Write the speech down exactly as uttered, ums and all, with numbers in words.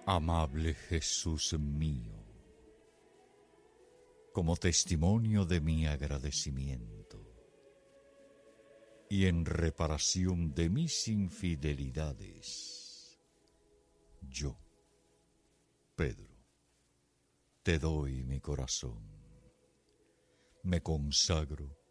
Amable Jesús mío, como testimonio de mi agradecimiento y en reparación de mis infidelidades, yo, Pedro, te doy mi corazón, me consagro